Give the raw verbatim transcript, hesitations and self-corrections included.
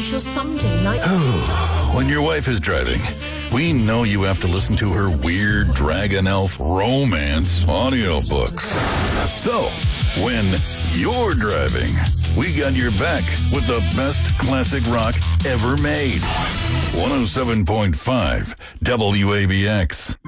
sure someday night... When your wife is driving, we know you have to listen to her weird Dragon Elf romance audiobooks. So, when you're driving, we got your back with the best classic rock ever made. one oh seven point five W A B X.